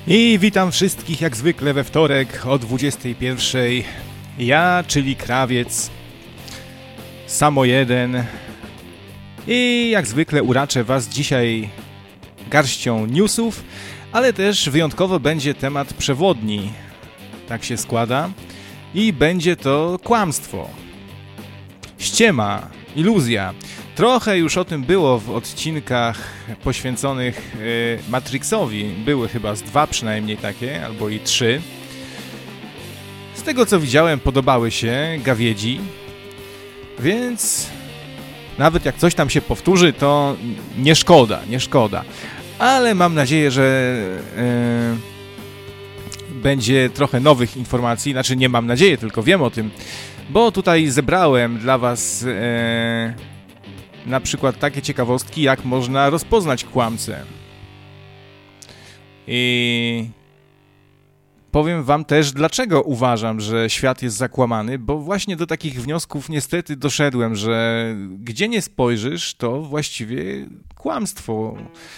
I witam wszystkich jak zwykle we wtorek o 21. Ja, czyli Krawiec, samo jeden. I jak zwykle uraczę was dzisiaj garścią newsów, ale też wyjątkowo będzie temat przewodni. Tak się składa. I będzie to kłamstwo. Ściema, iluzja. Trochę już o tym było w odcinkach poświęconych Matrixowi. Były chyba z 2 przynajmniej takie, albo i 3. Z tego co widziałem, podobały się gawiedzi. Więc nawet jak coś tam się powtórzy, to nie szkoda. Ale mam nadzieję, że będzie trochę nowych informacji. Znaczy nie mam nadziei, tylko wiem o tym. Bo tutaj zebrałem dla was na przykład takie ciekawostki, jak można rozpoznać kłamcę. I powiem wam też, dlaczego uważam, że świat jest zakłamany, bo właśnie do takich wniosków niestety doszedłem, że gdzie nie spojrzysz, to właściwie kłamstwo.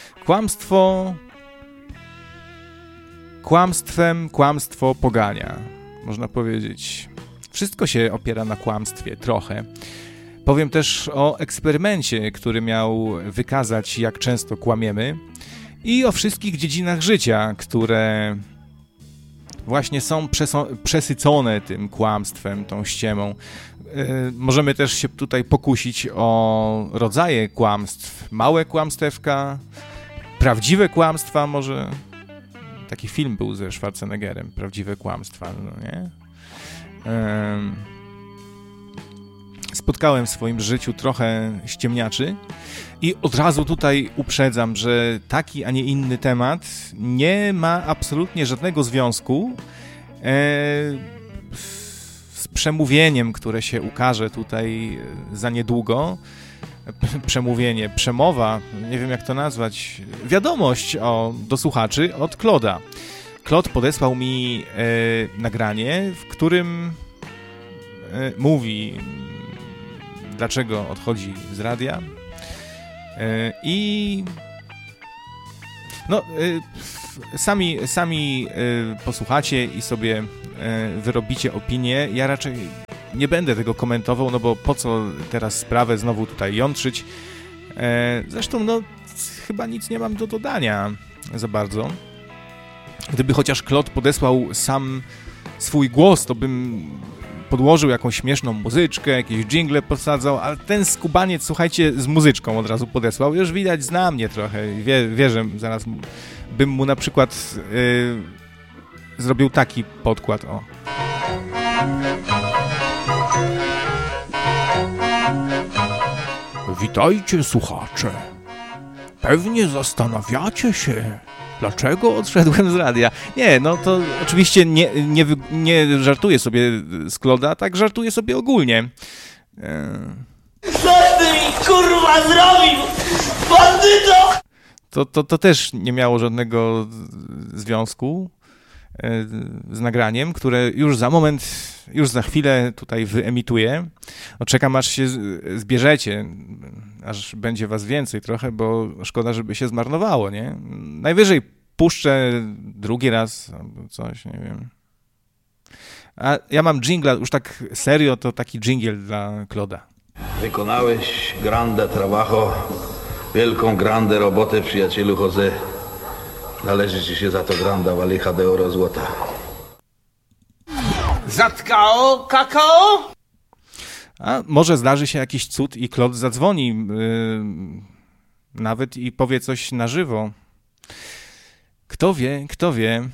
Kłamstwo pogania, można powiedzieć. Wszystko się opiera na kłamstwie, trochę. Powiem też o eksperymencie, który miał wykazać, jak często kłamiemy, i o wszystkich dziedzinach życia, które właśnie są przesycone tym kłamstwem, tą ściemą. Możemy też się tutaj pokusić o rodzaje kłamstw. Małe kłamstewka, prawdziwe kłamstwa może. Taki film był ze Schwarzeneggerem, Prawdziwe kłamstwa, no nie? Spotkałem w swoim życiu trochę ściemniaczy i od razu tutaj uprzedzam, że taki, a nie inny temat nie ma absolutnie żadnego związku z przemówieniem, które się ukaże tutaj za niedługo. Przemowa, nie wiem jak to nazwać, wiadomość do słuchaczy od Kloda. Klod podesłał mi nagranie, w którym mówi, dlaczego odchodzi z radia. I no, sami posłuchacie i sobie wyrobicie opinię. Ja raczej nie będę tego komentował, no bo po co teraz sprawę znowu tutaj jątrzyć. Zresztą no chyba nic nie mam do dodania za bardzo. Gdyby chociaż Klod podesłał sam swój głos, to bym podłożył jakąś śmieszną muzyczkę, jakieś dżingle posadzał, ale ten skubaniec, słuchajcie, z muzyczką od razu podesłał. Już widać, zna mnie trochę. Wie, że zaraz bym mu na przykład zrobił taki podkład, o. Witajcie, słuchacze. Pewnie zastanawiacie się, dlaczego odszedłem z radia. Nie, no to oczywiście nie żartuję sobie z Kloda, tak żartuję sobie ogólnie. Co ty mi kurwa zrobił, bandyto? To też nie miało żadnego związku z nagraniem, które już za chwilę tutaj wyemituję. No, czekam aż się zbierzecie, aż będzie was więcej trochę, bo szkoda, żeby się zmarnowało, nie? Najwyżej puszczę drugi raz albo coś, nie wiem. A ja mam dżingla, już tak serio, to taki dżingiel dla Kloda. Wykonałeś grande trabajo, wielką grande robotę, przyjacielu Jose. Należy ci się za to granda walicha de oro złota. Zatkao, kakao? A może zdarzy się jakiś cud i Klod zadzwoni, nawet i powie coś na żywo. Kto wie.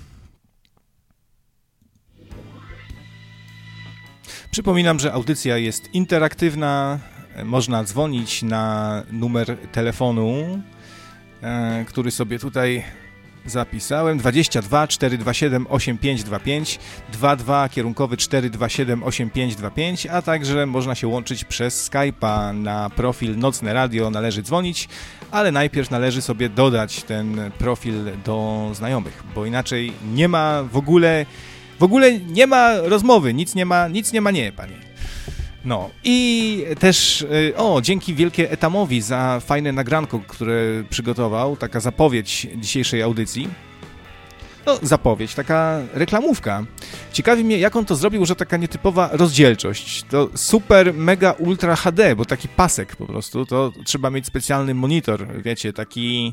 Przypominam, że audycja jest interaktywna. Można dzwonić na numer telefonu, który sobie tutaj zapisałem. 22 427 8525, 22 kierunkowy 427 8525, a także można się łączyć przez Skype'a na profil Nocne Radio. Należy dzwonić, ale najpierw należy sobie dodać ten profil do znajomych, bo inaczej nie ma w ogóle nie ma rozmowy, nic nie ma, panie. No i też, dzięki wielkie Etamowi za fajne nagranko, które przygotował, taka zapowiedź dzisiejszej audycji. No, zapowiedź, taka reklamówka. Ciekawi mnie, jak on to zrobił, że taka nietypowa rozdzielczość. To super, mega, ultra HD, bo taki pasek po prostu, to trzeba mieć specjalny monitor, wiecie, taki...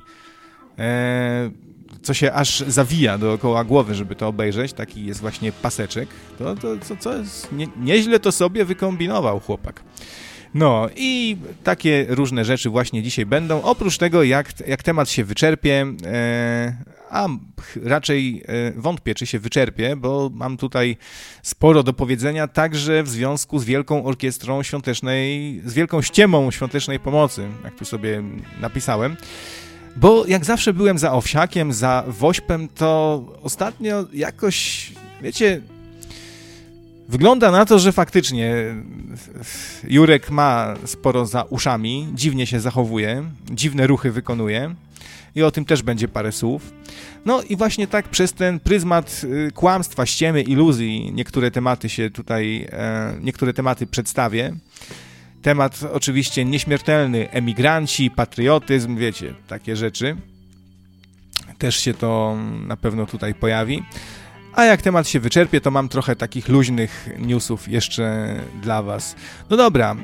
co się aż zawija dookoła głowy, żeby to obejrzeć. Taki jest właśnie paseczek. To jest... Nieźle to sobie wykombinował chłopak. No i takie różne rzeczy właśnie dzisiaj będą. Oprócz tego, jak temat się wyczerpie, a raczej wątpię, czy się wyczerpie, bo mam tutaj sporo do powiedzenia, także w związku z Wielką Orkiestrą Świątecznej, z Wielką Ściemą Świątecznej Pomocy, jak tu sobie napisałem. Bo jak zawsze byłem za Owsiakiem, za Wośpem, to ostatnio jakoś, wiecie, wygląda na to, że faktycznie Jurek ma sporo za uszami, dziwnie się zachowuje, dziwne ruchy wykonuje i o tym też będzie parę słów. No i właśnie tak przez ten pryzmat kłamstwa, ściemy, iluzji niektóre tematy przedstawię. Temat oczywiście nieśmiertelny, emigranci, patriotyzm, wiecie, takie rzeczy. Też się to na pewno tutaj pojawi. A jak temat się wyczerpie, to mam trochę takich luźnych newsów jeszcze dla was. No dobra,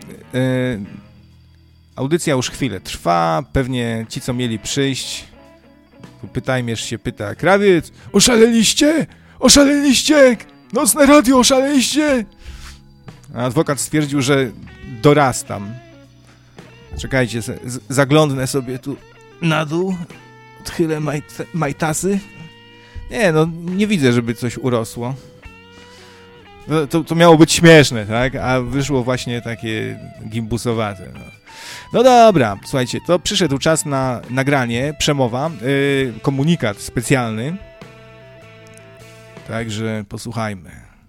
audycja już chwilę trwa, pewnie ci, co mieli przyjść, Pytajmierz się pyta, Krawiec, oszaleliście? Oszaleliście? Nocne radio, oszaleliście? A adwokat stwierdził, że dorastam. Czekajcie, zaglądnę sobie tu na dół, odchylę majtasy. Nie, no nie widzę, żeby coś urosło. To miało być śmieszne, tak? A wyszło właśnie takie gimbusowate. No dobra, słuchajcie, to przyszedł czas na nagranie, przemowa, komunikat specjalny. Także posłuchajmy.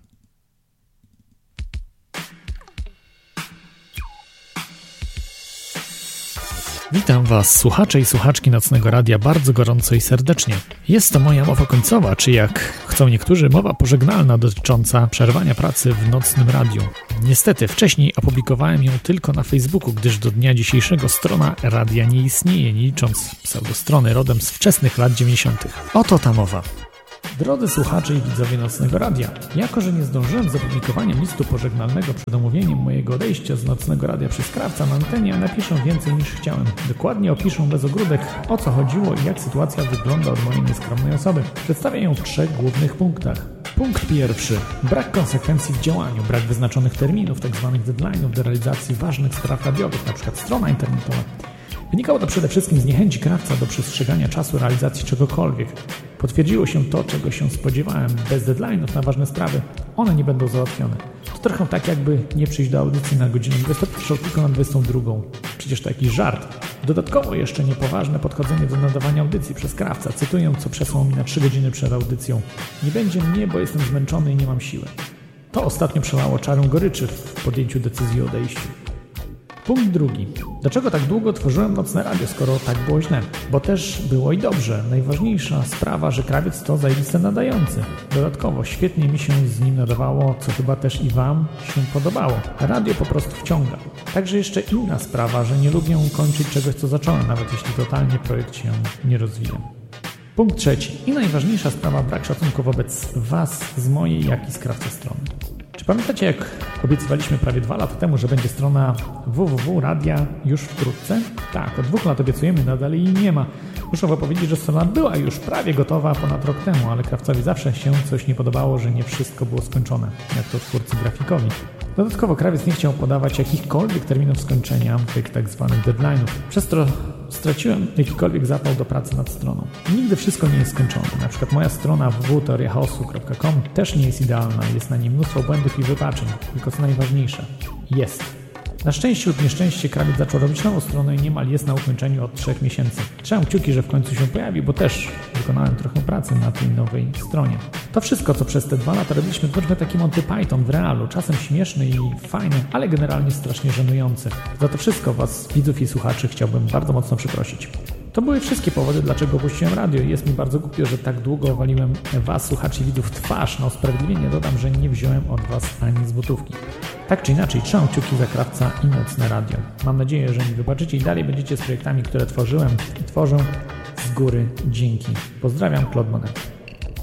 Witam Was, słuchacze i słuchaczki Nocnego Radia, bardzo gorąco i serdecznie. Jest to moja mowa końcowa, czy jak chcą niektórzy, mowa pożegnalna dotycząca przerwania pracy w Nocnym Radiu. Niestety, wcześniej opublikowałem ją tylko na Facebooku, gdyż do dnia dzisiejszego strona radia nie istnieje, nie licząc pseudostrony rodem z wczesnych lat 90. Oto ta mowa. Drodzy słuchacze i widzowie Nocnego Radia, jako że nie zdążyłem z opublikowaniem listu pożegnalnego przed omówieniem mojego odejścia z Nocnego Radia przez Krawca na antenie, napiszę więcej niż chciałem. Dokładnie opiszę bez ogródek, o co chodziło i jak sytuacja wygląda od mojej nieskromnej osoby. Przedstawię ją w 3 głównych punktach. Punkt pierwszy. Brak konsekwencji w działaniu, brak wyznaczonych terminów, tzw. deadline'ów do realizacji ważnych spraw radiowych, np. strona internetowa. Wynikało to przede wszystkim z niechęci Krawca do przestrzegania czasu realizacji czegokolwiek. Potwierdziło się to, czego się spodziewałem. Bez deadline'ów na ważne sprawy one nie będą załatwione. To trochę tak, jakby nie przyjść do audycji na godzinę 21, tylko na 22. Przecież to jakiś żart. Dodatkowo jeszcze niepoważne podchodzenie do nadawania audycji przez Krawca. Cytuję, co przesłał mi na 3 godziny przed audycją. Nie będzie mnie, bo jestem zmęczony i nie mam siły. To ostatnio przelało czarę goryczy w podjęciu decyzji o odejściu. Punkt drugi. Dlaczego tak długo tworzyłem Nocne Radio, skoro tak było źle? Bo też było i dobrze. Najważniejsza sprawa, że Krawiec to zajebisty nadający. Dodatkowo świetnie mi się z nim nadawało, co chyba też i Wam się podobało. Radio po prostu wciąga. Także jeszcze inna sprawa, że nie lubię kończyć czegoś, co zacząłem, nawet jeśli totalnie projekt się nie rozwija. Punkt trzeci. I najważniejsza sprawa, brak szacunku wobec Was z mojej, jak i z Krawca strony. Czy pamiętacie, jak obiecywaliśmy prawie 2 lata temu, że będzie strona www.radia już wkrótce? Tak, od 2 lat obiecujemy, nadal jej nie ma. Muszę wam powiedzieć, że strona była już prawie gotowa ponad rok temu, ale Krawcowi zawsze się coś nie podobało, że nie wszystko było skończone, jak to twórcy grafikowi. Dodatkowo Krawiec nie chciał podawać jakichkolwiek terminów skończenia, tych tak zwanych deadline'ów. Przez to straciłem jakikolwiek zapał do pracy nad stroną. Nigdy wszystko nie jest skończone. Na przykład moja strona www.teoriachaosu.com też nie jest idealna. Jest na niej mnóstwo błędów i wypaczeń. Tylko co najważniejsze, jest. Na szczęście lub nieszczęście Krawiec zaczął robić nową stronę i niemal jest na ukończeniu od 3 miesięcy. Trzymam kciuki, że w końcu się pojawi, bo też wykonałem trochę pracy na tej nowej stronie. To wszystko, co przez te 2 lata robiliśmy, to trochę taki Monty Python w realu. Czasem śmieszny i fajny, ale generalnie strasznie żenujący. Za to wszystko Was, widzów i słuchaczy, chciałbym bardzo mocno przeprosić. To były wszystkie powody, dlaczego opuściłem radio i jest mi bardzo głupio, że tak długo waliłem Was, słuchaczy i widzów, w twarz. Na usprawiedliwienie dodam, że nie wziąłem od Was ani złotówki. Tak czy inaczej, trzymam kciuki za Krawca i Nocne Radio. Mam nadzieję, że mi wybaczycie i dalej będziecie z projektami, które tworzyłem i tworzę. Z góry dzięki. Pozdrawiam, Claude Monet.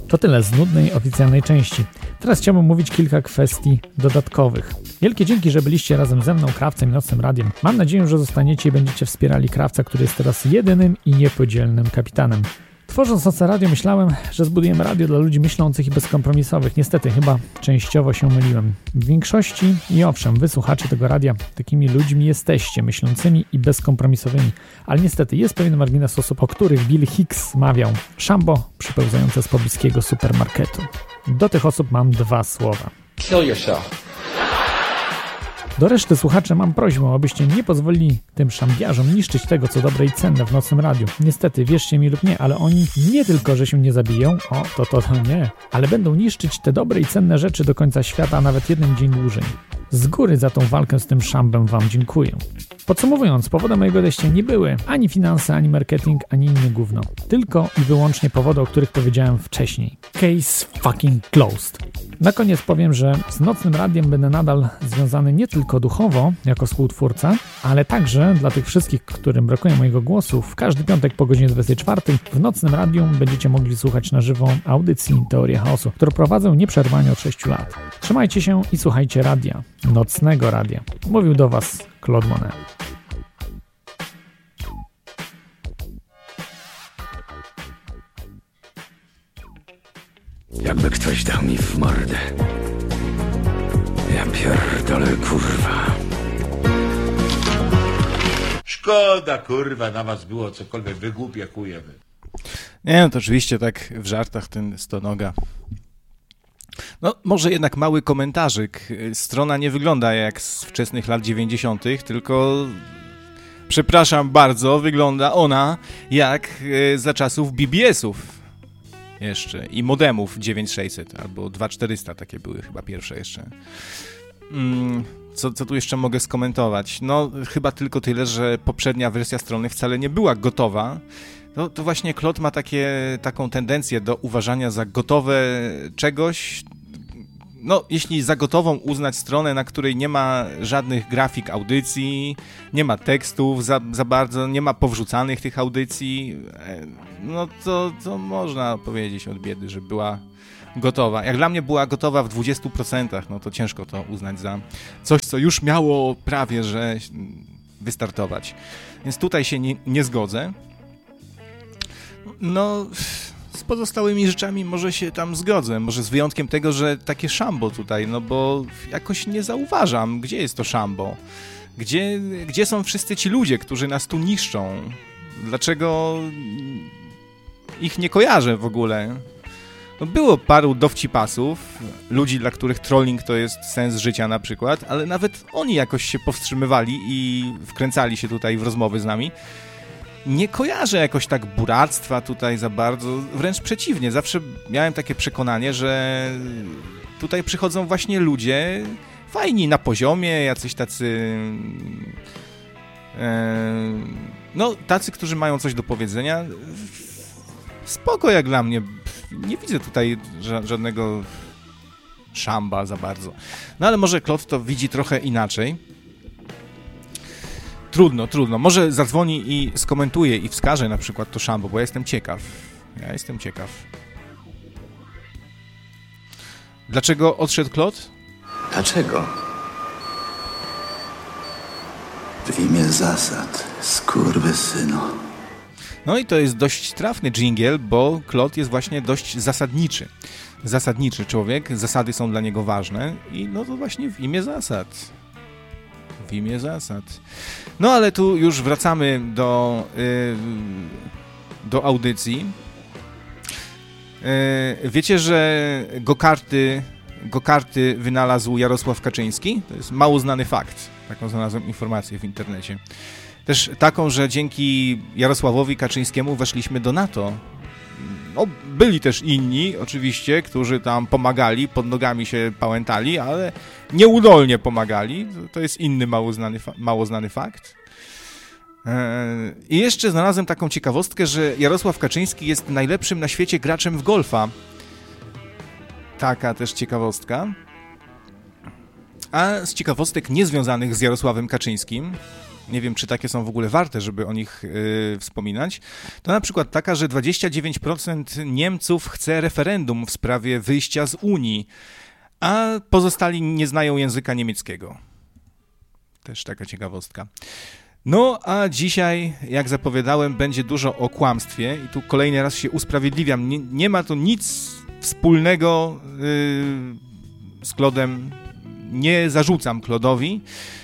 To tyle z nudnej oficjalnej części. Teraz chciałbym mówić kilka kwestii dodatkowych. Wielkie dzięki, że byliście razem ze mną, Krawcem i Nocnym Radiem. Mam nadzieję, że zostaniecie i będziecie wspierali Krawca, który jest teraz jedynym i niepodzielnym kapitanem. Tworząc Nocne Radio myślałem, że zbudujemy radio dla ludzi myślących i bezkompromisowych. Niestety, chyba częściowo się myliłem. W większości, i owszem, wy słuchacze tego radia, takimi ludźmi jesteście, myślącymi i bezkompromisowymi. Ale niestety jest pewien margines osób, o których Bill Hicks mawiał. Szambo przypełzające z pobliskiego supermarketu. Do tych osób mam 2 słowa. Kill yourself. Do reszty słuchaczy mam prośbę, abyście nie pozwolili tym szambiarzom niszczyć tego, co dobre i cenne w Nocnym Radiu. Niestety, wierzcie mi lub nie, ale oni nie tylko, że się nie zabiją, to nie, ale będą niszczyć te dobre i cenne rzeczy do końca świata, a nawet jeden dzień dłużej. Z góry za tą walkę z tym szambem wam dziękuję. Podsumowując, powodem mojego odejścia nie były ani finanse, ani marketing, ani inne gówno. Tylko i wyłącznie powody, o których powiedziałem wcześniej. Case fucking closed. Na koniec powiem, że z Nocnym Radiem będę nadal związany nie tylko duchowo, jako współtwórca, ale także dla tych wszystkich, którym brakuje mojego głosu, w każdy piątek po godzinie 24 w Nocnym Radiu będziecie mogli słuchać na żywo audycji Teoria Chaosu, którą prowadzę nieprzerwanie od 6 lat. Trzymajcie się i słuchajcie radia. Nocnego Radia. Mówił do Was Claude Monet. Jakby ktoś dał mi w mordę. Ja pierdolę, kurwa. Szkoda, kurwa, na was było cokolwiek, wygłupiakujemy. Nie, no to oczywiście tak w żartach ten stonoga. No, może jednak mały komentarzyk. Strona nie wygląda jak z wczesnych lat 90., tylko, przepraszam bardzo, wygląda ona jak za czasów BBS-ów jeszcze i modemów 9600 albo 2400, takie były chyba pierwsze jeszcze. Co tu jeszcze mogę skomentować? No, chyba tylko tyle, że poprzednia wersja strony wcale nie była gotowa. To właśnie Claude ma taką tendencję do uważania za gotowe czegoś. No, jeśli za gotową uznać stronę, na której nie ma żadnych grafik audycji, nie ma tekstów za bardzo, nie ma powrzucanych tych audycji, no to można powiedzieć od biedy, że była gotowa. Jak dla mnie była gotowa w 20%, no to ciężko to uznać za coś, co już miało prawie że wystartować. Więc tutaj się nie zgodzę. No, z pozostałymi rzeczami może się tam zgodzę, może z wyjątkiem tego, że takie szambo tutaj, no bo jakoś nie zauważam, gdzie jest to szambo, gdzie są wszyscy ci ludzie, którzy nas tu niszczą, dlaczego ich nie kojarzę w ogóle. No było paru dowcipasów, ludzi, dla których trolling to jest sens życia na przykład, ale nawet oni jakoś się powstrzymywali i wkręcali się tutaj w rozmowy z nami. Nie kojarzę jakoś tak buractwa tutaj za bardzo, wręcz przeciwnie, zawsze miałem takie przekonanie, że tutaj przychodzą właśnie ludzie fajni na poziomie, jacyś tacy, no tacy, którzy mają coś do powiedzenia, spoko jak dla mnie, nie widzę tutaj żadnego szamba za bardzo, no ale może Claude to widzi trochę inaczej. Trudno. Może zadzwoni i skomentuje i wskaże na przykład to szambo, bo ja jestem ciekaw. Dlaczego odszedł Claude? Dlaczego? W imię zasad, skurwysynu. No i to jest dość trafny dżingiel, bo Claude jest właśnie dość zasadniczy. Zasadniczy człowiek, zasady są dla niego ważne i no to właśnie w imię zasad. No ale tu już wracamy do audycji. Wiecie, że go-karty wynalazł Jarosław Kaczyński? To jest mało znany fakt. Taką znalazłem informację w internecie. Też taką, że dzięki Jarosławowi Kaczyńskiemu weszliśmy do NATO. No, byli też inni, oczywiście, którzy tam pomagali, pod nogami się pałętali, ale nieudolnie pomagali. To jest inny mało znany fakt. I jeszcze znalazłem taką ciekawostkę, że Jarosław Kaczyński jest najlepszym na świecie graczem w golfa. Taka też ciekawostka. A z ciekawostek niezwiązanych z Jarosławem Kaczyńskim, nie wiem, czy takie są w ogóle warte, żeby o nich wspominać, to na przykład taka, że 29% Niemców chce referendum w sprawie wyjścia z Unii, a pozostali nie znają języka niemieckiego. Też taka ciekawostka. No, a dzisiaj, jak zapowiadałem, będzie dużo o kłamstwie i tu kolejny raz się usprawiedliwiam. Nie ma to nic wspólnego z Klodem. Nie zarzucam Klodowi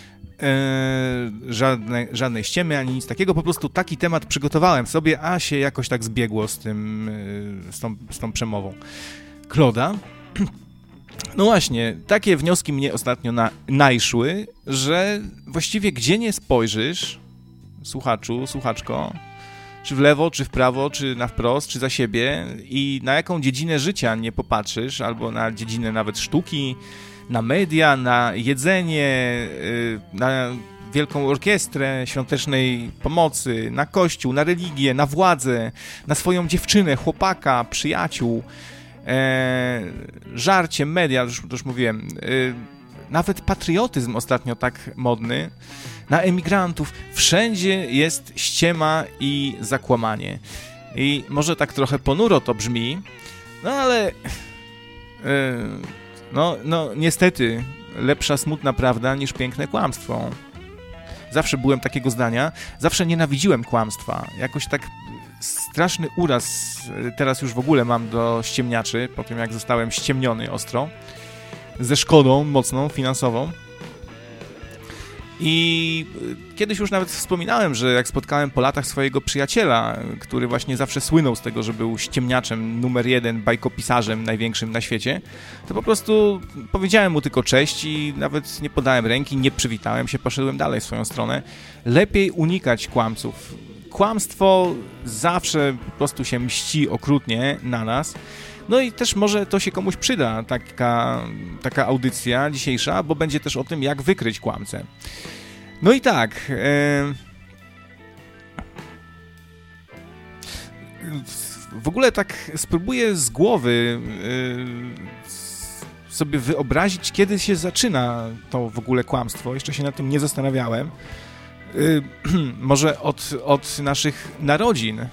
żadnej ściemy ani nic takiego. Po prostu taki temat przygotowałem sobie, a się jakoś tak zbiegło z tą przemową Kloda. No właśnie, takie wnioski mnie ostatnio najszły, że właściwie gdzie nie spojrzysz, słuchaczu, słuchaczko, czy w lewo, czy w prawo, czy na wprost, czy za siebie i na jaką dziedzinę życia nie popatrzysz, albo na dziedzinę nawet sztuki, na media, na jedzenie, na wielką orkiestrę świątecznej pomocy, na kościół, na religię, na władzę, na swoją dziewczynę, chłopaka, przyjaciół, żarcie, media, to już mówiłem, nawet patriotyzm ostatnio tak modny, na emigrantów, wszędzie jest ściema i zakłamanie. I może tak trochę ponuro to brzmi, no ale no niestety lepsza smutna prawda niż piękne kłamstwo. Zawsze byłem takiego zdania, zawsze nienawidziłem kłamstwa. Jakoś tak straszny uraz teraz już w ogóle mam do ściemniaczy, po tym jak zostałem ściemniony ostro, ze szkodą mocną, finansową. I kiedyś już nawet wspominałem, że jak spotkałem po latach swojego przyjaciela, który właśnie zawsze słynął z tego, że był ściemniaczem numer 1, bajkopisarzem największym na świecie, to po prostu powiedziałem mu tylko cześć i nawet nie podałem ręki, nie przywitałem się, poszedłem dalej w swoją stronę. Lepiej unikać kłamców. Kłamstwo zawsze po prostu się mści okrutnie na nas. No i też może to się komuś przyda, taka audycja dzisiejsza, bo będzie też o tym, jak wykryć kłamcę. No i tak, w ogóle tak spróbuję z głowy sobie wyobrazić, kiedy się zaczyna to w ogóle kłamstwo. Jeszcze się nad tym nie zastanawiałem. Może od naszych narodzin.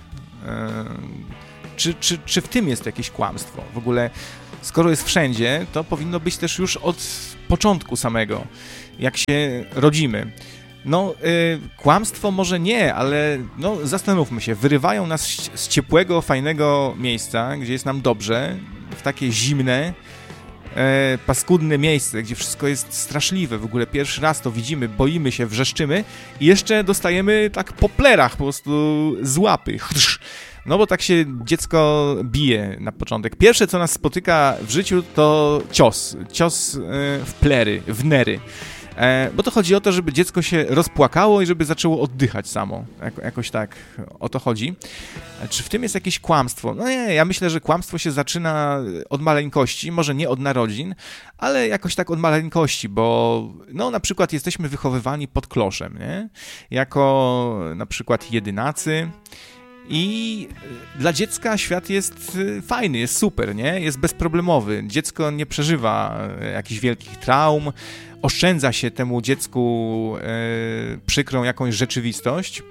Czy w tym jest jakieś kłamstwo? W ogóle, skoro jest wszędzie, to powinno być też już od początku samego, jak się rodzimy. No, kłamstwo może nie, ale no, zastanówmy się, wyrywają nas z ciepłego, fajnego miejsca, gdzie jest nam dobrze, w takie zimne, paskudne miejsce, gdzie wszystko jest straszliwe. W ogóle pierwszy raz to widzimy, boimy się, wrzeszczymy i jeszcze dostajemy tak po plerach po prostu z łapy. No bo tak się dziecko bije na początek. Pierwsze, co nas spotyka w życiu, to cios w plery, w nery. Bo to chodzi o to, żeby dziecko się rozpłakało i żeby zaczęło oddychać samo. Jakoś tak o to chodzi. Czy w tym jest jakieś kłamstwo? No nie, ja myślę, że kłamstwo się zaczyna od maleńkości, może nie od narodzin, ale jakoś tak od maleńkości, bo no na przykład jesteśmy wychowywani pod kloszem, nie? Jako na przykład jedynacy. I dla dziecka świat jest fajny, jest super, nie? Jest bezproblemowy. Dziecko nie przeżywa jakichś wielkich traum, oszczędza się temu dziecku przykrą jakąś rzeczywistość.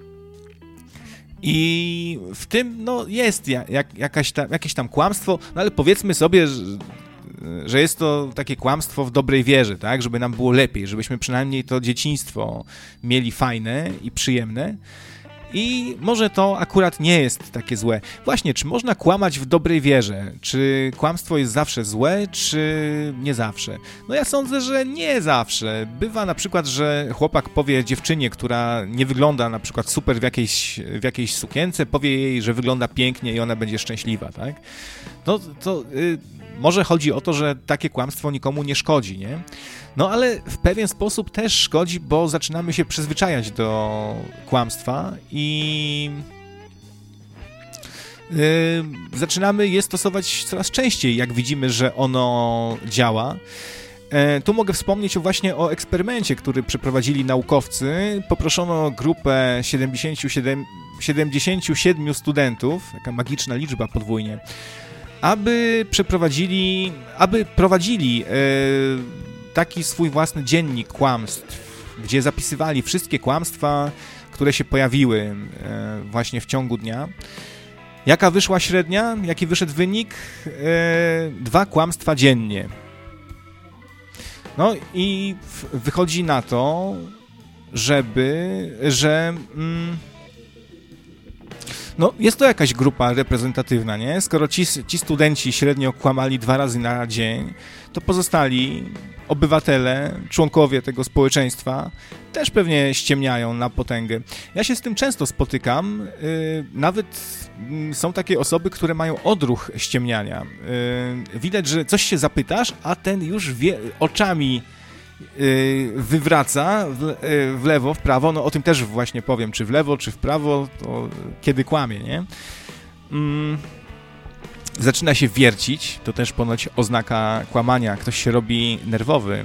I w tym no, jest jakieś tam kłamstwo, no ale powiedzmy sobie, że jest to takie kłamstwo w dobrej wierze, tak? Żeby nam było lepiej, żebyśmy przynajmniej to dzieciństwo mieli fajne i przyjemne. I może to akurat nie jest takie złe. Właśnie, czy można kłamać w dobrej wierze? Czy kłamstwo jest zawsze złe, czy nie zawsze? No ja sądzę, że nie zawsze. Bywa na przykład, że chłopak powie dziewczynie, która nie wygląda na przykład super w jakiejś sukience, powie jej, że wygląda pięknie i ona będzie szczęśliwa, tak? Może chodzi o to, że takie kłamstwo nikomu nie szkodzi, nie? No ale w pewien sposób też szkodzi, bo zaczynamy się przyzwyczajać do kłamstwa i zaczynamy je stosować coraz częściej, jak widzimy, że ono działa. Tu mogę wspomnieć właśnie o eksperymencie, który przeprowadzili naukowcy. Poproszono grupę 77 studentów, taka magiczna liczba podwójnie, aby prowadzili taki swój własny dziennik kłamstw. gdzie zapisywali wszystkie kłamstwa, które się pojawiły właśnie w ciągu dnia. Jaka wyszła średnia? Jaki wyszedł wynik? 2 kłamstwa dziennie. No i wychodzi na to, że no jest to jakaś grupa reprezentatywna, nie? Skoro ci studenci średnio kłamali 2 razy na dzień, to pozostali obywatele, członkowie tego społeczeństwa też pewnie ściemniają na potęgę. Ja się z tym często spotykam, nawet są takie osoby, które mają odruch ściemniania. Widać, że coś się zapytasz, a ten już oczami wywraca w lewo, w prawo, no o tym też właśnie powiem, czy w lewo, czy w prawo, to kiedy kłamie, nie? Zaczyna się wiercić, to też ponoć oznaka kłamania, ktoś się robi nerwowy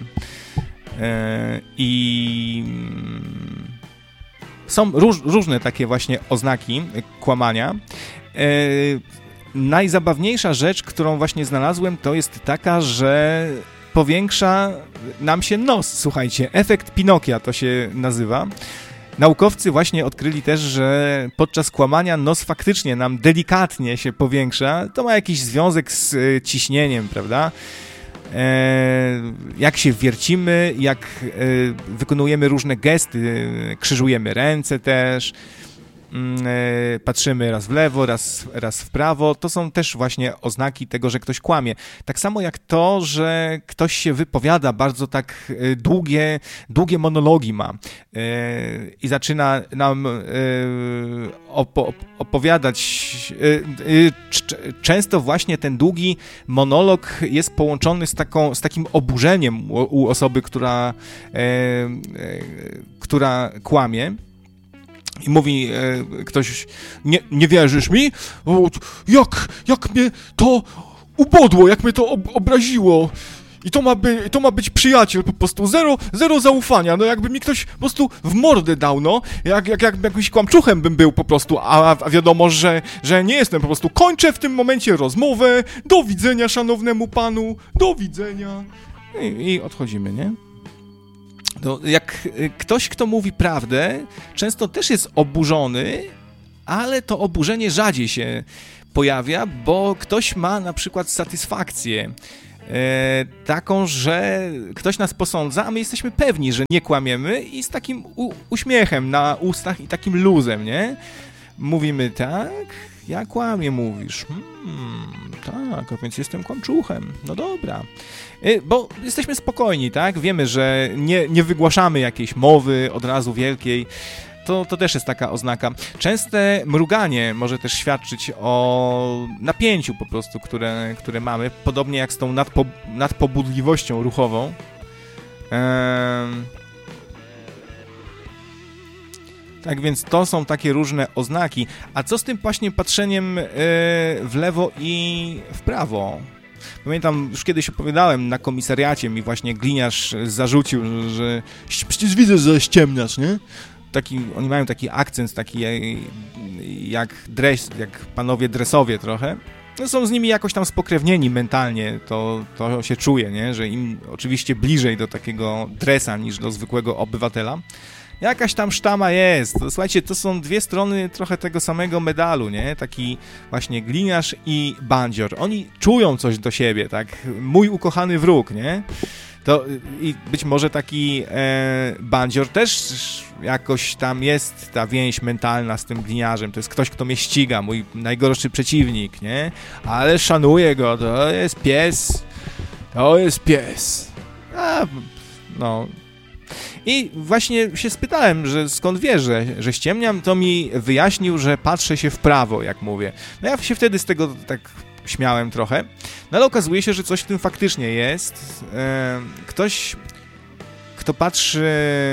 i są różne takie właśnie oznaki kłamania. Najzabawniejsza rzecz, którą właśnie znalazłem, to jest taka, że powiększa nam się nos, słuchajcie, efekt Pinokia to się nazywa. Naukowcy właśnie odkryli też, że podczas kłamania nos faktycznie nam delikatnie się powiększa. To ma jakiś związek z ciśnieniem, prawda? Jak się wiercimy, jak wykonujemy różne gesty, krzyżujemy ręce też, patrzymy raz w lewo, raz w prawo, to są też właśnie oznaki tego, że ktoś kłamie. Tak samo jak to, że ktoś się wypowiada, bardzo tak długie monologi ma i zaczyna nam opowiadać. Często właśnie ten długi monolog jest połączony z takim oburzeniem u osoby, która kłamie. I mówi ktoś, nie wierzysz mi? O, jak mnie to ubodło, jak mnie to obraziło. I to ma być przyjaciel, po prostu zero zaufania, no jakby mi ktoś po prostu w mordę dał, no, jakimś kłamczuchem bym był po prostu, a wiadomo, że nie jestem, po prostu kończę w tym momencie rozmowę, do widzenia szanownemu panu, do widzenia. I odchodzimy, nie? To jak ktoś, kto mówi prawdę, często też jest oburzony, ale to oburzenie rzadziej się pojawia, bo ktoś ma na przykład satysfakcję taką, że ktoś nas posądza, a my jesteśmy pewni, że nie kłamiemy i z takim uśmiechem na ustach i takim luzem, nie? Mówimy tak, ja kłamię, mówisz. Tak, a więc jestem kłamczuchem. No dobra. Bo jesteśmy spokojni, tak? Wiemy, że nie wygłaszamy jakiejś mowy od razu wielkiej. To też jest taka oznaka. Częste mruganie może też świadczyć o napięciu po prostu, które mamy. Podobnie jak z tą nadpobudliwością ruchową. Tak więc to są takie różne oznaki. A co z tym właśnie patrzeniem w lewo i w prawo? Pamiętam, już kiedyś opowiadałem na komisariacie, mi właśnie gliniarz zarzucił, że przecież widzę, że ściemniasz, nie? Oni mają taki akcent, taki jak panowie dresowie trochę. No są z nimi jakoś tam spokrewnieni mentalnie, to się czuje, nie? Że im oczywiście bliżej do takiego dresa niż do zwykłego obywatela. Jakaś tam sztama jest. Słuchajcie, to są 2 strony trochę tego samego medalu, nie? Taki właśnie gliniarz i bandzior. Oni czują coś do siebie, tak? Mój ukochany wróg, nie? To i być może taki bandzior też jakoś tam jest ta więź mentalna z tym gliniarzem. To jest ktoś, kto mnie ściga, mój najgorszy przeciwnik, nie? Ale szanuję go, to jest pies. To jest pies. No... I właśnie się spytałem, że skąd wie, że ściemniam, to mi wyjaśnił, że patrzę się w prawo, jak mówię. No ja się wtedy z tego tak śmiałem trochę, no ale okazuje się, że coś w tym faktycznie jest. Ktoś, kto patrzy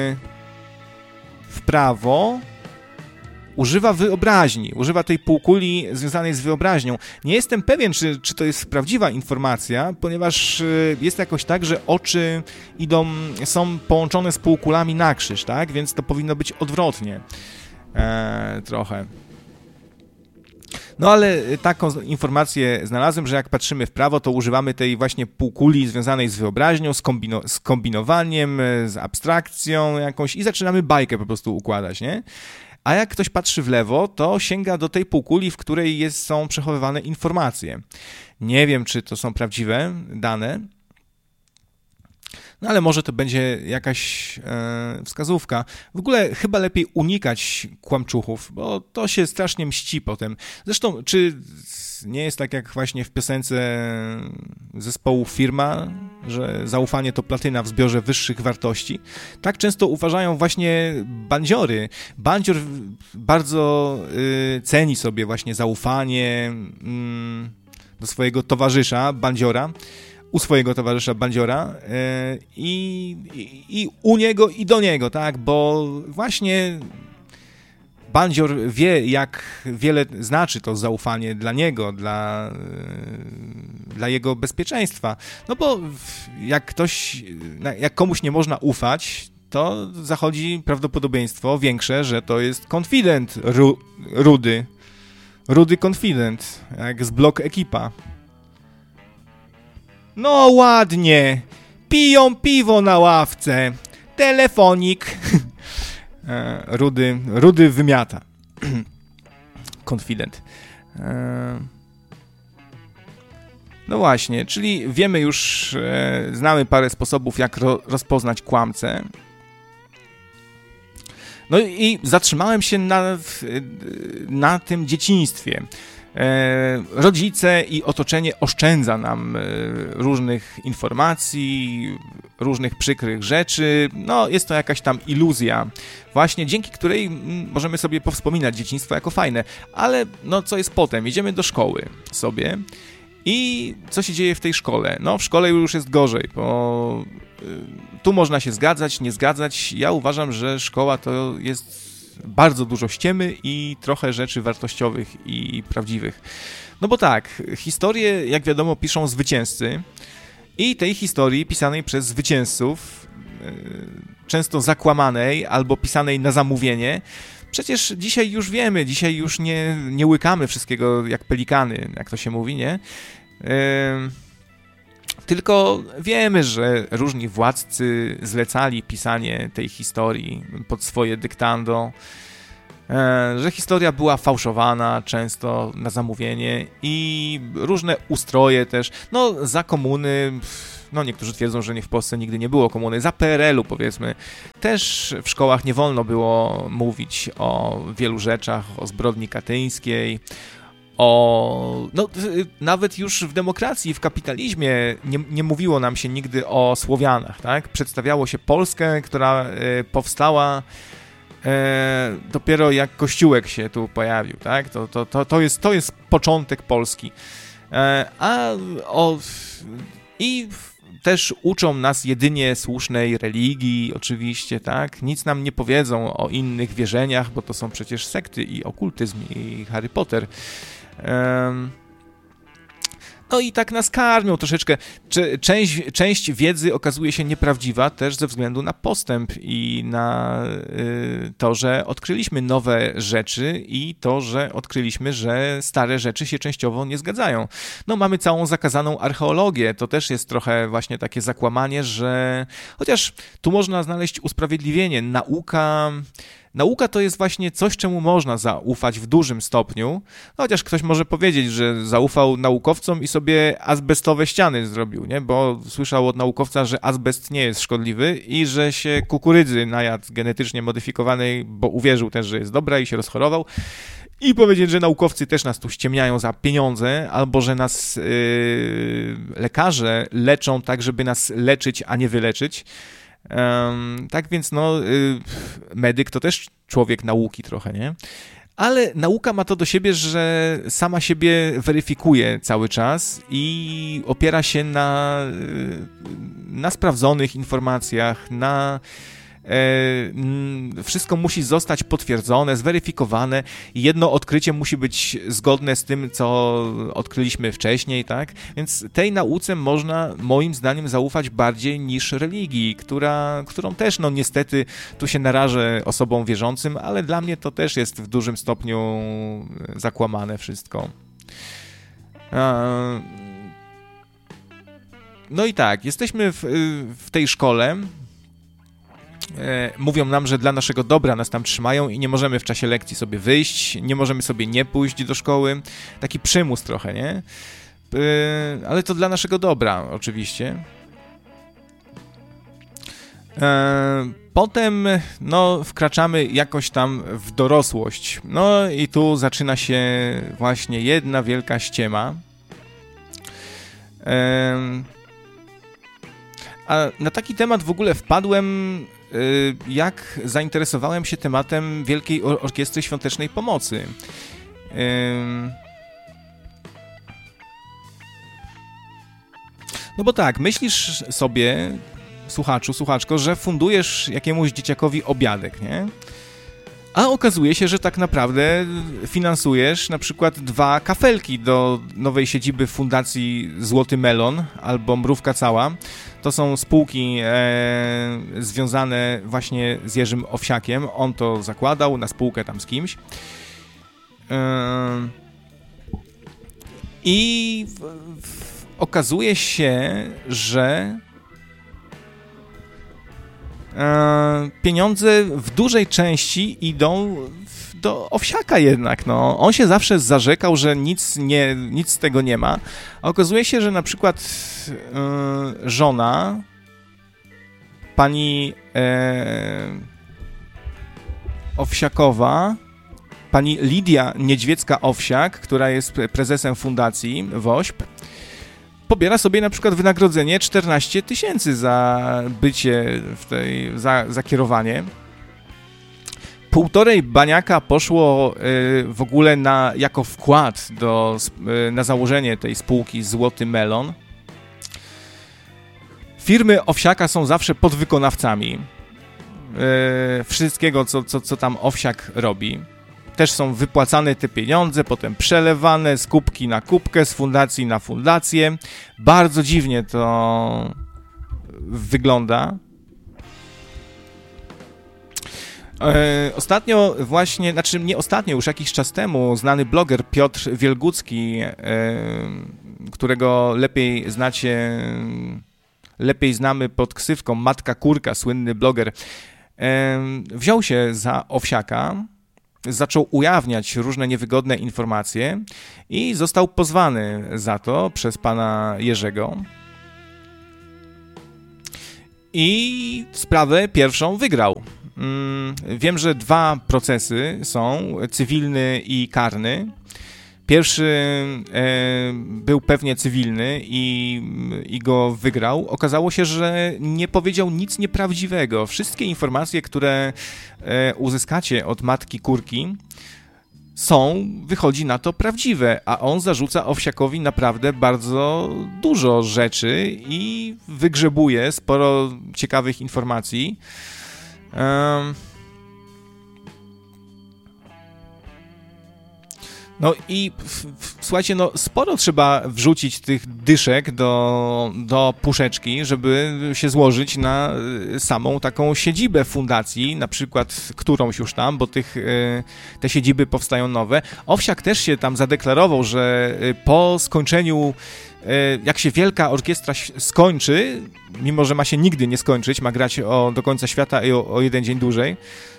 w prawo, używa wyobraźni, używa tej półkuli związanej z wyobraźnią. Nie jestem pewien, czy to jest prawdziwa informacja, ponieważ jest jakoś tak, że oczy są połączone z półkulami na krzyż, tak? Więc to powinno być odwrotnie trochę. No ale taką informację znalazłem, że jak patrzymy w prawo, to używamy tej właśnie półkuli związanej z wyobraźnią, z kombinowaniem, z abstrakcją jakąś i zaczynamy bajkę po prostu układać, nie? A jak ktoś patrzy w lewo, to sięga do tej półkuli, w której są przechowywane informacje. Nie wiem, czy to są prawdziwe dane, no ale może to będzie jakaś wskazówka. W ogóle chyba lepiej unikać kłamczuchów, bo to się strasznie mści potem. Zresztą, czy nie jest tak jak właśnie w piosence zespołu Firma, że zaufanie to platyna w zbiorze wyższych wartości? Tak często uważają właśnie bandziory. Bandzior bardzo ceni sobie właśnie zaufanie do swojego towarzysza, bandziora, u swojego towarzysza bandziora i u niego i do niego, tak, bo właśnie bandzior wie, jak wiele znaczy to zaufanie dla niego, dla jego bezpieczeństwa, no bo jak komuś nie można ufać, to zachodzi prawdopodobieństwo większe, że to jest konfident rudy konfident, jak z Blok Ekipa. No ładnie, piją piwo na ławce, telefonik. Rudy wymiata. Konfident. No właśnie, czyli wiemy już, znamy parę sposobów, jak rozpoznać kłamcę. No i zatrzymałem się na tym dzieciństwie. Rodzice i otoczenie oszczędza nam różnych informacji, różnych przykrych rzeczy. No, jest to jakaś tam iluzja, właśnie dzięki której możemy sobie powspominać dzieciństwo jako fajne. Ale no, co jest potem? Jedziemy do szkoły sobie i co się dzieje w tej szkole? No, w szkole już jest gorzej, bo tu można się zgadzać, nie zgadzać. Ja uważam, że szkoła to jest bardzo dużo ściemy i trochę rzeczy wartościowych i prawdziwych. No bo tak, historię, jak wiadomo, piszą zwycięzcy i tej historii pisanej przez zwycięzców, często zakłamanej albo pisanej na zamówienie, przecież dzisiaj już wiemy, dzisiaj już nie łykamy wszystkiego jak pelikany, jak to się mówi, nie? Tylko wiemy, że różni władcy zlecali pisanie tej historii pod swoje dyktando, że historia była fałszowana często na zamówienie i różne ustroje też, no za komuny, no niektórzy twierdzą, że w Polsce nigdy nie było komuny, za PRL-u powiedzmy, też w szkołach nie wolno było mówić o wielu rzeczach, o zbrodni katyńskiej, no, nawet już w demokracji, w kapitalizmie nie mówiło nam się nigdy o Słowianach, tak? Przedstawiało się Polskę, która powstała dopiero jak Kościółek się tu pojawił, tak? To jest początek Polski. I też uczą nas jedynie słusznej religii, oczywiście, tak? Nic nam nie powiedzą o innych wierzeniach, bo to są przecież sekty i okultyzm i Harry Potter. No i tak nas karmią troszeczkę. Część wiedzy okazuje się nieprawdziwa też ze względu na postęp i na to, że odkryliśmy nowe rzeczy i to, że odkryliśmy, że stare rzeczy się częściowo nie zgadzają. No mamy całą zakazaną archeologię. To też jest trochę właśnie takie zakłamanie, że chociaż tu można znaleźć usprawiedliwienie. Nauka to jest właśnie coś, czemu można zaufać w dużym stopniu, no chociaż ktoś może powiedzieć, że zaufał naukowcom i sobie azbestowe ściany zrobił, nie? Bo słyszał od naukowca, że azbest nie jest szkodliwy i że się kukurydzy najadł genetycznie modyfikowanej, bo uwierzył też, że jest dobra i się rozchorował. I powiedzieć, że naukowcy też nas tu ściemniają za pieniądze, albo że nas lekarze leczą tak, żeby nas leczyć, a nie wyleczyć. Tak więc no, medyk to też człowiek nauki trochę, nie? Ale nauka ma to do siebie, że sama siebie weryfikuje cały czas i opiera się na sprawdzonych informacjach, na wszystko musi zostać potwierdzone, zweryfikowane. Jedno odkrycie musi być zgodne z tym, co odkryliśmy wcześniej, tak? Więc tej nauce można, moim zdaniem, zaufać bardziej niż religii, którą też, no niestety, tu się narażę osobom wierzącym, ale dla mnie to też jest w dużym stopniu zakłamane wszystko. No i tak, jesteśmy w tej szkole. Mówią nam, że dla naszego dobra nas tam trzymają i nie możemy w czasie lekcji sobie wyjść, nie możemy sobie nie pójść do szkoły. Taki przymus trochę, nie? Ale to dla naszego dobra, oczywiście. Potem, no, wkraczamy jakoś tam w dorosłość. No i tu zaczyna się właśnie jedna wielka ściema. A na taki temat w ogóle wpadłem, jak zainteresowałem się tematem Wielkiej Orkiestry Świątecznej Pomocy. No bo tak, myślisz sobie, słuchaczu, słuchaczko, że fundujesz jakiemuś dzieciakowi obiadek, nie? A okazuje się, że tak naprawdę finansujesz na przykład 2 kafelki do nowej siedziby Fundacji Złoty Melon albo Mrówka Cała. To są spółki związane właśnie z Jerzym Owsiakiem. On to zakładał na spółkę tam z kimś. I okazuje się, że pieniądze w dużej części idą do Owsiaka jednak, no. On się zawsze zarzekał, że nic z tego nie ma. A okazuje się, że na przykład żona pani Owsiakowa, pani Lidia Niedźwiecka-Owsiak, która jest prezesem fundacji WOŚP, pobiera sobie na przykład wynagrodzenie 14 000 za bycie za kierowanie. 1,5 baniaka poszło w ogóle jako wkład na założenie tej spółki Złoty Melon. Firmy Owsiaka są zawsze podwykonawcami wszystkiego, co tam Owsiak robi. Też są wypłacane te pieniądze, potem przelewane z kubki na kubkę, z fundacji na fundację. Bardzo dziwnie to wygląda. Ostatnio właśnie, znaczy nie ostatnio, już jakiś czas temu znany bloger Piotr Wielgucki, którego lepiej znamy pod ksywką Matka Kurka, słynny bloger, wziął się za Owsiaka, zaczął ujawniać różne niewygodne informacje i został pozwany za to przez pana Jerzego. I sprawę pierwszą wygrał. Wiem, że 2 procesy są, cywilny i karny. Pierwszy był pewnie cywilny i go wygrał. Okazało się, że nie powiedział nic nieprawdziwego. Wszystkie informacje, które uzyskacie od matki Kurki, wychodzi na to prawdziwe, a on zarzuca Owsiakowi naprawdę bardzo dużo rzeczy i wygrzebuje sporo ciekawych informacji. No i słuchajcie, no sporo trzeba wrzucić tych dyszek do puszeczki, żeby się złożyć na samą taką siedzibę fundacji, na przykład którąś już tam, bo te siedziby powstają nowe. Owsiak też się tam zadeklarował, że po skończeniu, jak się Wielka Orkiestra skończy, mimo że ma się nigdy nie skończyć, ma grać do końca świata i o 1 dzień dłużej,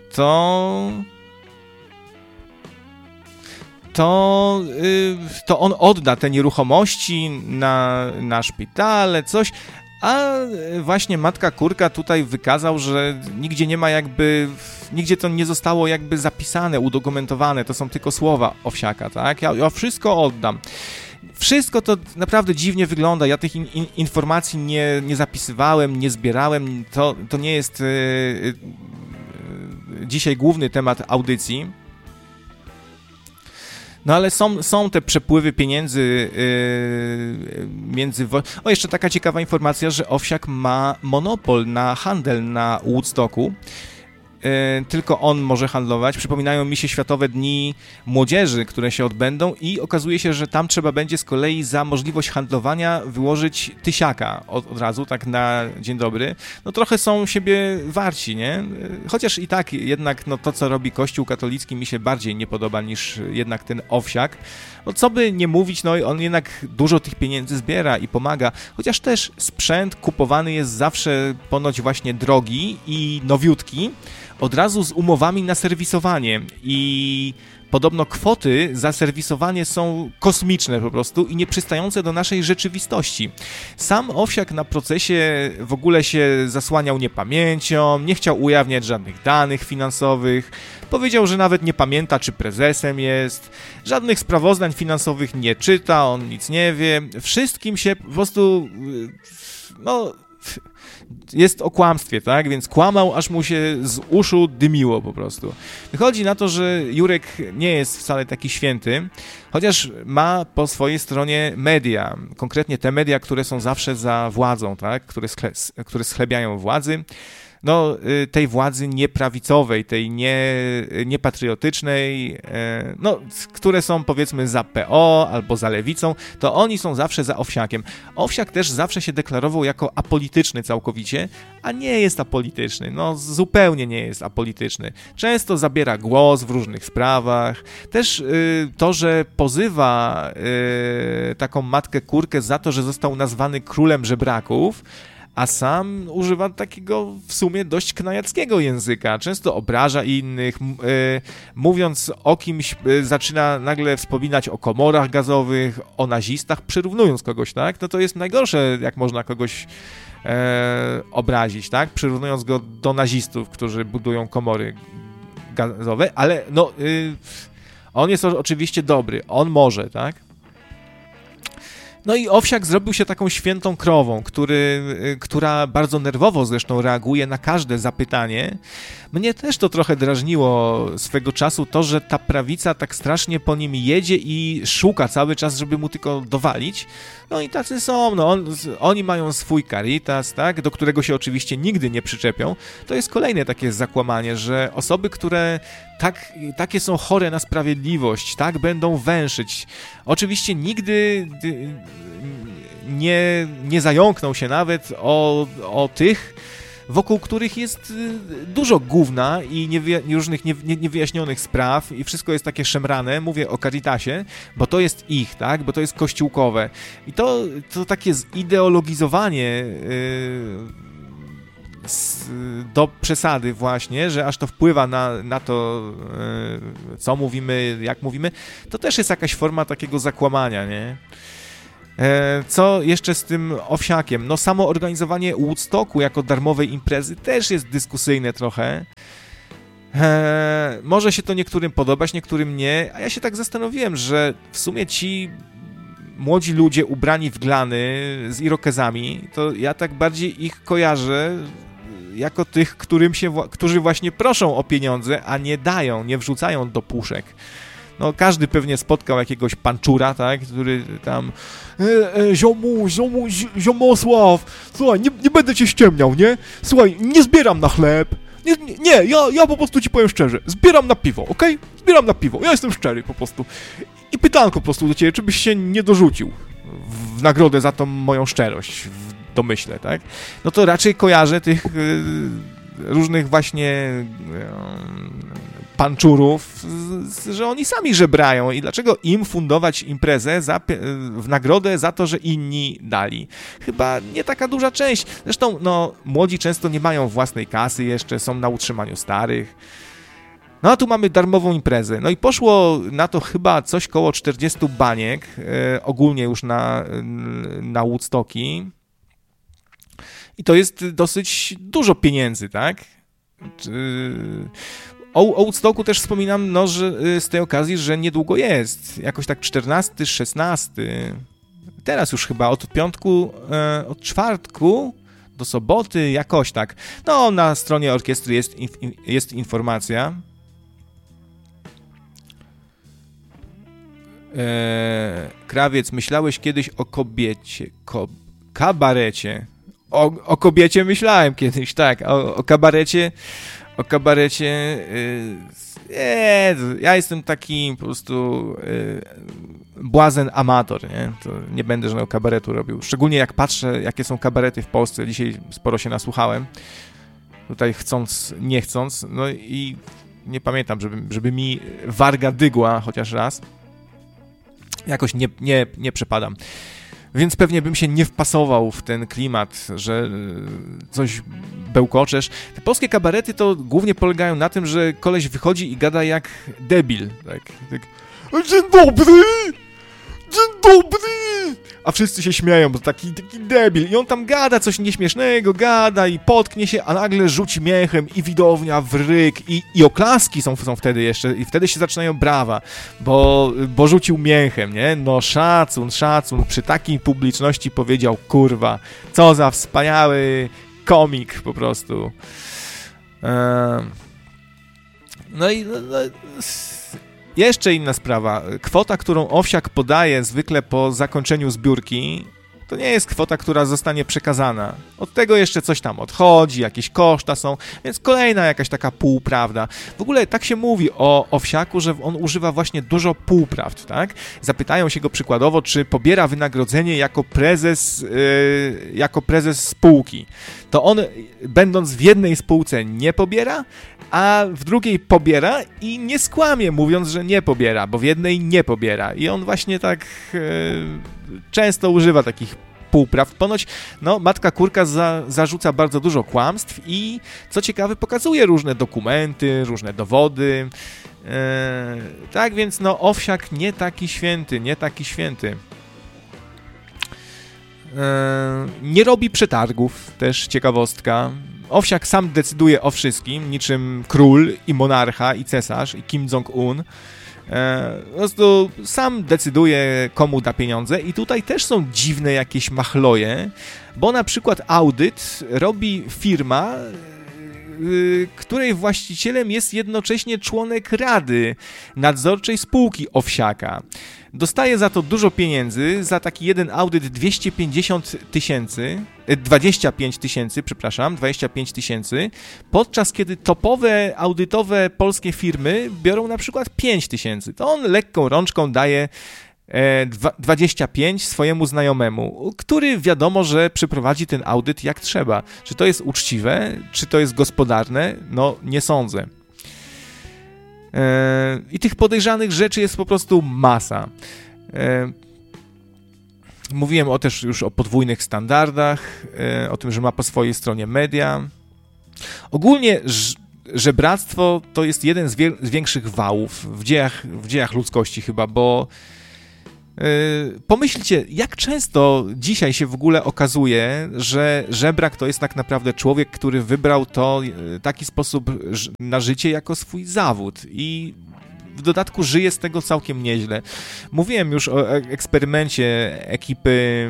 to on odda te nieruchomości na szpitale, coś, a właśnie matka Kurka tutaj wykazał, że nigdzie to nie zostało jakby zapisane, udokumentowane, to są tylko słowa Owsiaka, tak? Ja wszystko oddam. Wszystko to naprawdę dziwnie wygląda, ja tych informacji nie zapisywałem, nie zbierałem, to nie jest dzisiaj główny temat audycji. No ale są te przepływy pieniędzy między... O, jeszcze taka ciekawa informacja, że Owsiak ma monopol na handel na Woodstocku. Tylko on może handlować. Przypominają mi się Światowe Dni Młodzieży, które się odbędą i okazuje się, że tam trzeba będzie z kolei za możliwość handlowania wyłożyć 1000 od razu, tak na dzień dobry. No trochę są siebie warci, nie? Chociaż i tak jednak no, to, co robi Kościół katolicki mi się bardziej nie podoba niż jednak ten Owsiak. No co by nie mówić, no on jednak dużo tych pieniędzy zbiera i pomaga. Chociaż też sprzęt kupowany jest zawsze ponoć właśnie drogi i nowiutki, od razu z umowami na serwisowanie i podobno kwoty za serwisowanie są kosmiczne po prostu i nieprzystające do naszej rzeczywistości. Sam Owsiak na procesie w ogóle się zasłaniał niepamięcią, nie chciał ujawniać żadnych danych finansowych, powiedział, że nawet nie pamięta, czy prezesem jest, żadnych sprawozdań finansowych nie czyta, on nic nie wie, wszystkim się po prostu, no... jest o kłamstwie, tak? Więc kłamał, aż mu się z uszu dymiło po prostu. Wychodzi na to, że Jurek nie jest wcale taki święty, chociaż ma po swojej stronie media, konkretnie te media, które są zawsze za władzą, tak? Które schlebiają władzy. No, tej władzy nieprawicowej, tej niepatriotycznej, no, które są powiedzmy za PO albo za lewicą, to oni są zawsze za Owsiakiem. Owsiak też zawsze się deklarował jako apolityczny całkowicie, a nie jest apolityczny, no zupełnie nie jest apolityczny. Często zabiera głos w różnych sprawach. Też to, że pozywa taką matkę Kurkę za to, że został nazwany królem żebraków, a sam używa takiego w sumie dość knajackiego języka. Często obraża innych, mówiąc o kimś, zaczyna nagle wspominać o komorach gazowych, o nazistach, przyrównując kogoś, tak? No to jest najgorsze, jak można kogoś obrazić, tak? Przyrównując go do nazistów, którzy budują komory gazowe, ale no, on jest oczywiście dobry, on może, tak? No i Owsiak zrobił się taką świętą krową, która bardzo nerwowo zresztą reaguje na każde zapytanie. Mnie też to trochę drażniło swego czasu, to, że ta prawica tak strasznie po nim jedzie i szuka cały czas, żeby mu tylko dowalić. No i tacy są, no oni mają swój Caritas, tak, do którego się oczywiście nigdy nie przyczepią. To jest kolejne takie zakłamanie, że osoby, które takie są chore na sprawiedliwość, tak, będą węszyć. Oczywiście nigdy nie zająkną się nawet o tych, wokół których jest dużo gówna i różnych niewyjaśnionych spraw i wszystko jest takie szemrane. Mówię o Caritasie, bo to jest ich, tak? Bo to jest kościółkowe. I to takie zideologizowanie do przesady właśnie, że aż to wpływa na to, co mówimy, jak mówimy, to też jest jakaś forma takiego zakłamania, nie? Co jeszcze z tym Owsiakiem? No samo organizowanie Woodstocku jako darmowej imprezy też jest dyskusyjne trochę. Może się to niektórym podobać, niektórym nie, a ja się tak zastanowiłem, że w sumie ci młodzi ludzie ubrani w glany z irokezami, to ja tak bardziej ich kojarzę jako tych, którzy właśnie proszą o pieniądze, a nie dają, nie wrzucają do puszek. No każdy pewnie spotkał jakiegoś panczura, tak, który tam Ziomosław, słuchaj, nie będę cię ściemniał, nie? Słuchaj, nie zbieram na chleb, nie, ja po prostu ci powiem szczerze, zbieram na piwo, okej? Zbieram na piwo, ja jestem szczery po prostu. I pytanko po prostu do ciebie, czy byś się nie dorzucił w nagrodę za tą moją szczerość w domyśle, tak? No to raczej kojarzę tych różnych właśnie panczurów, że oni sami żebrają i dlaczego im fundować imprezę w nagrodę za to, że inni dali. Chyba nie taka duża część. Zresztą no, młodzi często nie mają własnej kasy jeszcze, są na utrzymaniu starych. No a tu mamy darmową imprezę. No i poszło na to chyba coś koło 40 baniek, ogólnie już na Woodstocki. I to jest dosyć dużo pieniędzy, tak? O Woodstocku też wspominam, no, że z tej okazji, że niedługo jest. Jakoś tak 14, 16. Teraz już chyba od piątku, od czwartku do soboty, jakoś tak. No, na stronie orkiestry jest informacja. Krawiec, myślałeś kiedyś o kobiecie, kabarecie. O kobiecie myślałem kiedyś, tak, o kabarecie. O kabarecie. Ja jestem taki po prostu błazen amator, nie? To nie będę żadnego kabaretu robił. Szczególnie jak patrzę, jakie są kabarety w Polsce. Dzisiaj sporo się nasłuchałem. Tutaj chcąc, nie chcąc. No i nie pamiętam, żeby mi warga dygła chociaż raz. Jakoś nie przepadam. Więc pewnie bym się nie wpasował w ten klimat, że coś bełkoczesz. Te polskie kabarety to głównie polegają na tym, że koleś wychodzi i gada jak debil. Tak. Dzień dobry! Dzień dobry! A wszyscy się śmieją, bo taki debil. I on tam gada coś nieśmiesznego, gada i potknie się, a nagle rzuci miechem i widownia w ryk i oklaski są wtedy jeszcze i wtedy się zaczynają brawa, bo rzucił miechem, nie? No szacun, przy takiej publiczności powiedział, kurwa, co za wspaniały komik po prostu. No i... Jeszcze inna sprawa. Kwota, którą Owsiak podaje zwykle po zakończeniu zbiórki, to nie jest kwota, która zostanie przekazana. Od tego jeszcze coś tam odchodzi, jakieś koszta są, więc kolejna jakaś taka półprawda. W ogóle tak się mówi o Owsiaku, że on używa właśnie dużo półprawd, tak? Zapytają się go przykładowo, czy pobiera wynagrodzenie jako prezes spółki. To on, będąc w jednej spółce, nie pobiera, a w drugiej pobiera i nie skłamie, mówiąc, że nie pobiera, bo w jednej nie pobiera. I on właśnie tak często używa takich półprawd. Ponoć matka Kurka zarzuca bardzo dużo kłamstw i co ciekawe pokazuje różne dokumenty, różne dowody. Tak więc Owsiak nie taki święty. Nie robi przetargów, też ciekawostka. Owsiak sam decyduje o wszystkim, niczym król i monarcha i cesarz i Kim Jong-un. Po prostu sam decyduje, komu da pieniądze i tutaj też są dziwne jakieś machloje, bo na przykład audyt robi firma, której właścicielem jest jednocześnie członek rady nadzorczej spółki Owsiaka. Dostaje za to dużo pieniędzy, za taki jeden audyt 25 tysięcy, podczas kiedy topowe audytowe polskie firmy biorą na przykład 5 tysięcy. To on lekką rączką daje 25 swojemu znajomemu, który wiadomo, że przeprowadzi ten audyt jak trzeba. Czy to jest uczciwe? Czy to jest gospodarne? Nie sądzę. I tych podejrzanych rzeczy jest po prostu masa. Mówiłem też już o podwójnych standardach, o tym, że ma po swojej stronie media. Ogólnie żebractwo to jest jeden z większych wałów w dziejach ludzkości chyba, bo pomyślcie, jak często dzisiaj się w ogóle okazuje, że żebrak to jest tak naprawdę człowiek, który wybrał taki sposób na życie jako swój zawód i w dodatku żyje z tego całkiem nieźle. Mówiłem już o eksperymencie ekipy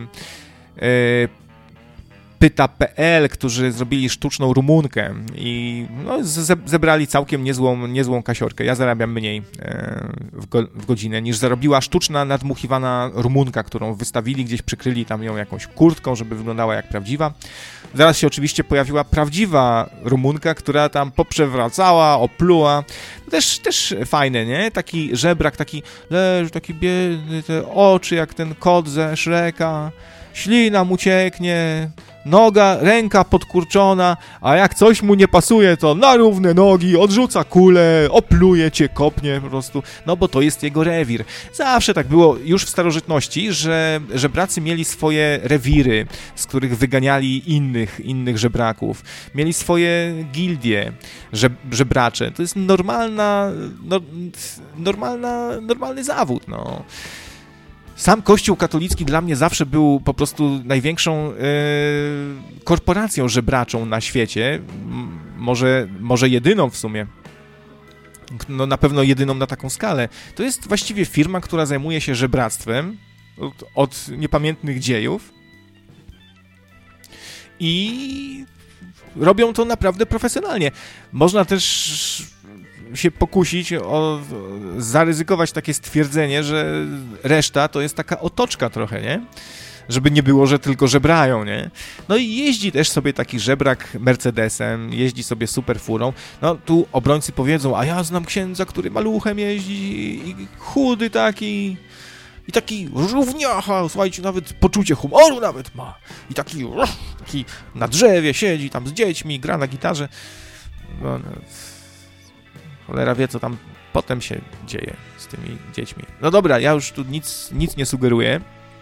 Pyta.pl, którzy zrobili sztuczną Rumunkę i zebrali całkiem niezłą kasiorkę. Ja zarabiam mniej w godzinę niż zarobiła sztuczna, nadmuchiwana Rumunka, którą wystawili, gdzieś przykryli tam ją jakąś kurtką, żeby wyglądała jak prawdziwa. Zaraz się oczywiście pojawiła prawdziwa Rumunka, która tam poprzewracała, opluła. Też fajne, nie? Taki żebrak, taki biedny, te oczy jak ten kot ze Shreka, ślina mu cieknie, ręka podkurczona, a jak coś mu nie pasuje, to na równe nogi, odrzuca kulę, opluje cię, kopnie po prostu, bo to jest jego rewir. Zawsze tak było już w starożytności, że żebracy mieli swoje rewiry, z których wyganiali innych żebraków. Mieli swoje gildie żebracze. To jest normalny zawód, Sam Kościół katolicki dla mnie zawsze był po prostu największą korporacją żebraczą na świecie. Może jedyną w sumie. Na pewno jedyną na taką skalę. To jest właściwie firma, która zajmuje się żebractwem od niepamiętnych dziejów. I robią to naprawdę profesjonalnie. Można też się pokusić zaryzykować takie stwierdzenie, że reszta to jest taka otoczka trochę, nie? Żeby nie było, że tylko żebrają, nie? No i jeździ też sobie taki żebrak Mercedesem, jeździ sobie super furą. No tu obrońcy powiedzą, a ja znam księdza, który maluchem jeździ i chudy taki i taki równiacha, słuchajcie, nawet poczucie humoru nawet ma. I taki na drzewie siedzi tam z dziećmi, gra na gitarze. No, cholera wie, co tam potem się dzieje z tymi dziećmi. No dobra, ja już tu nic nie sugeruję.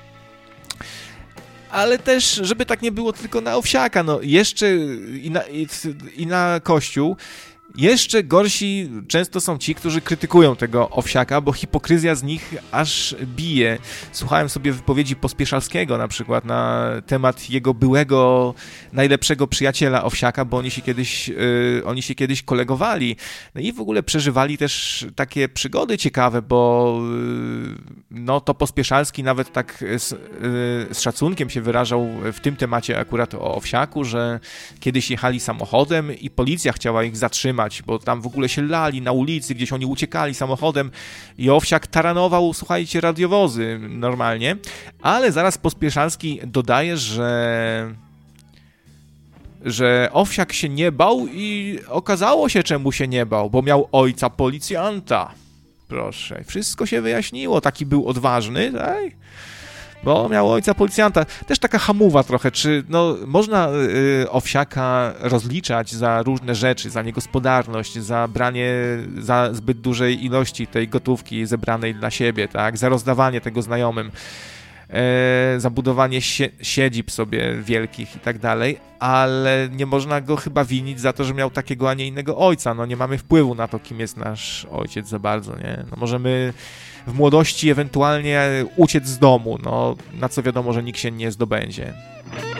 Ale też, żeby tak nie było tylko na Owsiaka, no jeszcze i na Kościół, jeszcze gorsi często są ci, którzy krytykują tego Owsiaka, bo hipokryzja z nich aż bije. Słuchałem sobie wypowiedzi Pospieszalskiego na przykład na temat jego byłego, najlepszego przyjaciela Owsiaka, bo oni się kiedyś kolegowali. No i w ogóle przeżywali też takie przygody ciekawe, bo no to Pospieszalski nawet tak z szacunkiem się wyrażał w tym temacie akurat o Owsiaku, że kiedyś jechali samochodem i policja chciała ich zatrzymać, bo tam w ogóle się lali na ulicy, gdzieś oni uciekali samochodem i Owsiak taranował, słuchajcie, radiowozy normalnie, ale zaraz Pospieszalski dodaje, że Owsiak się nie bał i okazało się, czemu się nie bał, bo miał ojca policjanta. Proszę, wszystko się wyjaśniło, taki był odważny, tak? Bo miał ojca policjanta. Też taka hamuwa trochę, czy no, można Owsiaka rozliczać za różne rzeczy, za niegospodarność, za branie za zbyt dużej ilości tej gotówki zebranej dla siebie, tak, za rozdawanie tego znajomym, za budowanie siedzib sobie wielkich i tak dalej, ale nie można go chyba winić za to, że miał takiego, a nie innego ojca. No nie mamy wpływu na to, kim jest nasz ojciec za bardzo, nie? No możemy w młodości ewentualnie uciec z domu, no na co wiadomo, że nikt się nie zdobędzie.